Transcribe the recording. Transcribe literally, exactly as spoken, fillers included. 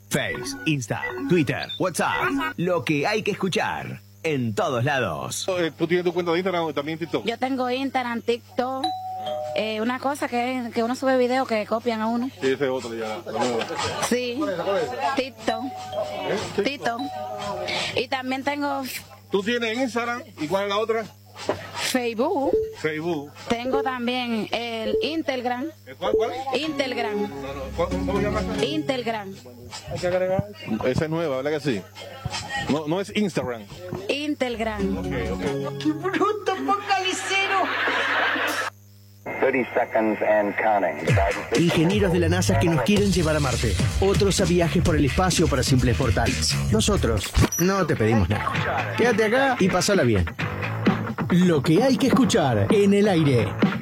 Face, Insta, Twitter, WhatsApp. Lo que hay que escuchar en todos lados. ¿Tú tienes tu cuenta de Instagram o también TikTok? Yo tengo Instagram, TikTok. Eh, una cosa que, que uno sube videos que copian a uno. Sí, ese es otro ya. La nueva. Sí, TikTok. ¿Eh? TikTok. Y también tengo ¿Tú tienes Instagram? ¿Y cuál es la otra? Facebook. Facebook. Tengo también el Instagram. ¿Cuál, cuál? Instagram. ¿Cómo se llama? Instagram. Hay que agregar. Esa es nueva, ¿verdad que sí? No, no es Instagram. Instagram. Ok, ok. ¡Qué bruto focalicero! thirty seconds and counting. Ingenieros de la NASA que nos quieren llevar a Marte. Otros a viajes por el espacio para simples mortales. Nosotros no te pedimos nada. Quédate acá y pasala bien. Lo que hay que escuchar en el aire.